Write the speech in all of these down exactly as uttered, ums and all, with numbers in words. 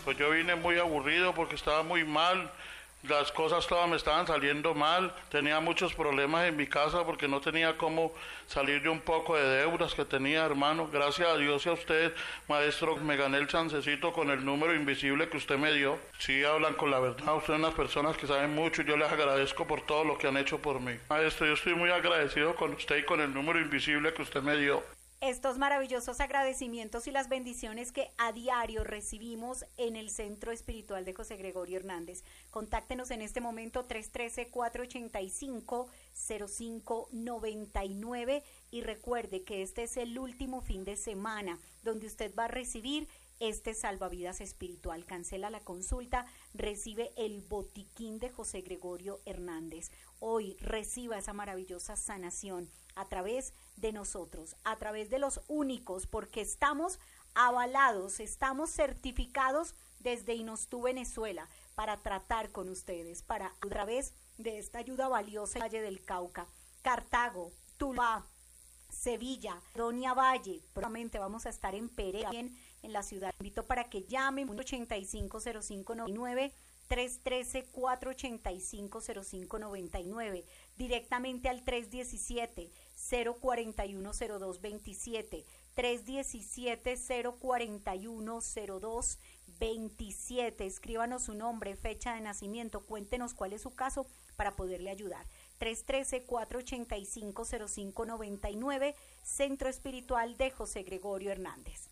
Pues yo vine muy aburrido porque estaba muy mal. Las cosas todas me estaban saliendo mal, tenía muchos problemas en mi casa porque no tenía cómo salir de un poco de deudas que tenía, hermano. Gracias a Dios y a usted, maestro, me gané el chancecito con el número invisible que usted me dio. Sí, hablan con la verdad, ustedes son unas personas que saben mucho y yo les agradezco por todo lo que han hecho por mí. Maestro, yo estoy muy agradecido con usted y con el número invisible que usted me dio. Estos maravillosos agradecimientos y las bendiciones que a diario recibimos en el Centro Espiritual de José Gregorio Hernández. Contáctenos en este momento tres uno tres, cuatro ocho cinco, cero cinco nueve nueve y recuerde que este es el último fin de semana donde usted va a recibir este salvavidas espiritual. Cancela la consulta, recibe el botiquín de José Gregorio Hernández. Hoy reciba esa maravillosa sanación a través de nosotros, a través de los únicos, porque estamos avalados, estamos certificados desde Inostú, Venezuela, para tratar con ustedes, para a través de esta ayuda valiosa en el Valle del Cauca, Cartago, Tuluá, Sevilla, Doña Valle. Próximamente vamos a estar en Pereira, en la ciudad. Invito para que llamen ochenta y cinco cero cinco noventa y nueve, tres uno tres, cuatro ocho cinco, cero cinco nueve nueve, directamente al tres uno siete, cero cuatro uno, cero dos dos siete, tres uno siete, cero cuatro uno, cero dos dos siete. Escríbanos su nombre, fecha de nacimiento, cuéntenos cuál es su caso para poderle ayudar. tres uno tres, cuatro ocho cinco, cero cinco nueve nueve, Centro Espiritual de José Gregorio Hernández.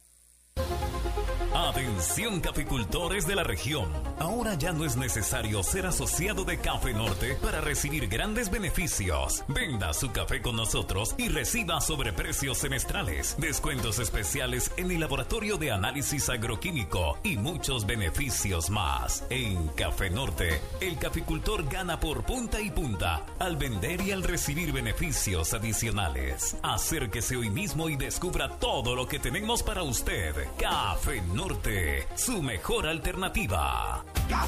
Atención, caficultores de la región. Ahora ya no es necesario ser asociado de Café Norte para recibir grandes beneficios. Venda su café con nosotros y reciba sobreprecios semestrales, descuentos especiales en el laboratorio de análisis agroquímico y muchos beneficios más. En Café Norte, el caficultor gana por punta y punta al vender y al recibir beneficios adicionales. Acérquese hoy mismo y descubra todo lo que tenemos para usted. Café Norte, su mejor alternativa.